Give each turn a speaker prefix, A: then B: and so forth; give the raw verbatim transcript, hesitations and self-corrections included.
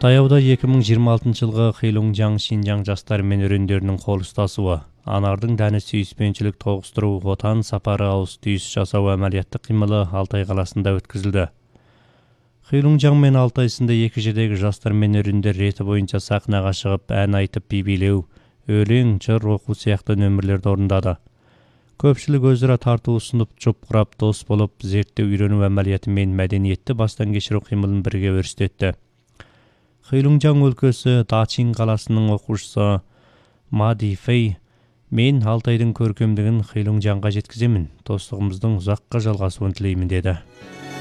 A: Таяуда эки миң жыйырма алтынчы жылғы Хейлуңжаң Шинжаң жастары мен өрөндөрүнүн кол устасуы, анардын дәні сүйіспенчілік тоғыстыру отан сапары ауыз түйіс жасау әмәлиятты кыймылы Алтай қаласында өткізілді. Хейлуңжаң мен Алтай сынды эки жердеги жастар мен өрөндөр реті боюнча сахнага чыгып, ән айтып би бийлөө, өлең, жыр окуу сыяктуу нөмірлерді орындады. Көпчүлүк өзүрө тартуу сунуп, жұп курап, дос болуп, зерттөө үйрөнүү әмәлияты мен мәдениетти бастан кечирүү кыймылын бирге өрүстөттү. Хейлуңжаң өлкөсү Дачин каласынын окуучусу Мади Фэй: "Мен Алтайдын көркөмдүгүн Хейлуңжаңга жеткиземин, достугубуздун узакка жалгасуун тилеймин" деди.